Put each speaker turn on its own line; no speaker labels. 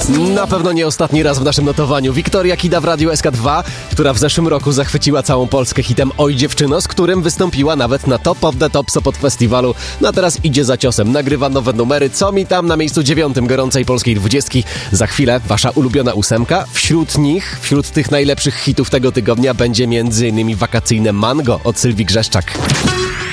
Na pewno nie ostatni raz w naszym notowaniu. Wiktoria Kida w Radiu SK2, która w zeszłym roku zachwyciła całą Polskę hitem Oj dziewczyno, z którym wystąpiła nawet na Top of the Top Sopot Festiwalu. No a teraz idzie za ciosem, nagrywa nowe numery. Co mi tam na miejscu 9 gorącej polskiej 20. Za chwilę wasza ulubiona 8. Wśród tych najlepszych hitów tego tygodnia będzie m.in. wakacyjne Mango od Sylwii Grzeszczak.